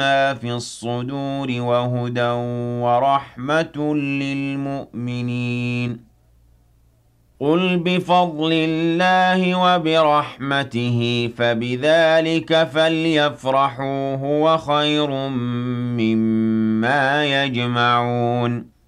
في الصدور وهدى ورحمة للمؤمنين. قل بفضل الله وبرحمته فبذلك فليفرحوا هو خير مما يجمعون.